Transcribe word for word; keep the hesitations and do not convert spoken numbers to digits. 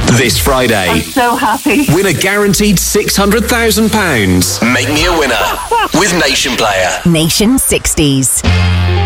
This Friday, I'm so happy. win a guaranteed six hundred thousand pounds. Make me a winner with Nation Player. Nation sixties.